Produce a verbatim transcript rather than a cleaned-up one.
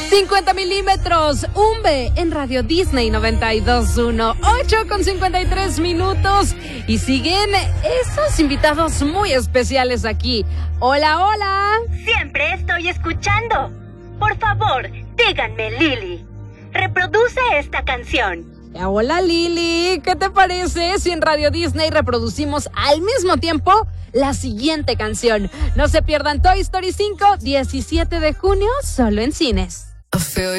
cincuenta milímetros, Umbe en Radio Disney noventa y dos punto uno, ocho con cincuenta y tres minutos. Y siguen esos invitados muy especiales aquí. Hola, hola. Siempre estoy escuchando. Por favor, díganme, Lili. Reproduce esta canción. Hola, Lili. ¿Qué te parece si en Radio Disney reproducimos al mismo tiempo la siguiente canción? No se pierdan Toy Story cinco, diecisiete de junio, solo en cines.